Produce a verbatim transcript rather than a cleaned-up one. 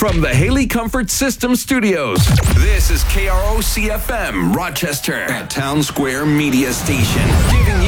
From the Haley Comfort System Studios, this is K R O C F M, Rochester, a Town Square media station, giving